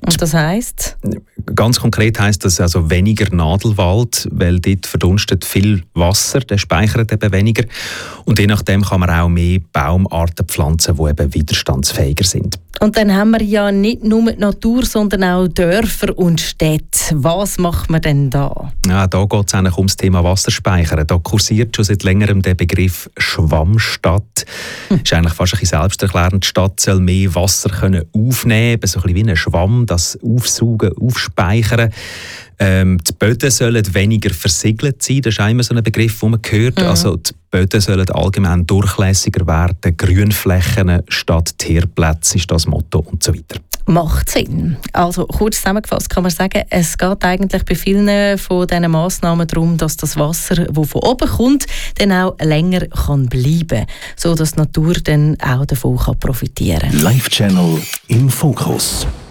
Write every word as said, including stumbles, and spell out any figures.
Und das heisst? Ganz konkret heisst das also weniger Nadelwald, weil dort verdunstet viel Wasser, der speichert eben weniger. Und je nachdem kann man auch mehr Baumarten pflanzen, die eben widerstandsfähiger sind. Und dann haben wir ja nicht nur die Natur, sondern auch Dörfer und Städte. Was macht man denn da? Ja, da geht es eigentlich um das Thema Wasserspeichern. Da kursiert schon seit längerem der Begriff Schwammstadt. Hm. Ist eigentlich fast ein bisschen selbsterklärend. Die Stadt soll mehr Wasser können aufnehmen, so ein bisschen wie ein Schwamm, das aufsaugen, aufspeichern. Ähm, die Böden sollen weniger versiegelt sein. Das ist auch immer so ein Begriff, den man hört. Mhm. Also die Böden sollen allgemein durchlässiger werden. Grünflächen statt Tierplätze ist das Motto und so weiter. Macht Sinn. Also kurz zusammengefasst kann man sagen, es geht eigentlich bei vielen von diesen Massnahmen darum, dass das Wasser, das von oben kommt, dann auch länger kann bleiben kann, sodass die Natur dann auch davon profitieren kann. Live Channel im Fokus.